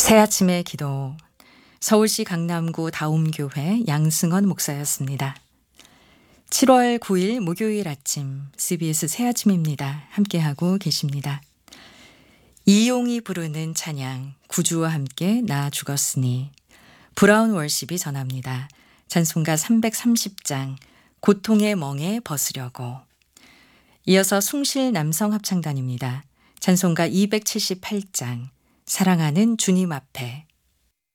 새아침의 기도. 서울시 강남구 다움교회 양승헌 목사였습니다. 7월 9일 목요일 아침 CBS 새아침입니다. 함께하고 계십니다. 이용이 부르는 찬양 구주와 함께 나 죽었으니 브라운 월십이 전합니다. 찬송가 330장 고통의 멍에 벗으려고. 이어서 숭실 남성합창단입니다. 찬송가 278장 사랑하는 주님 앞에.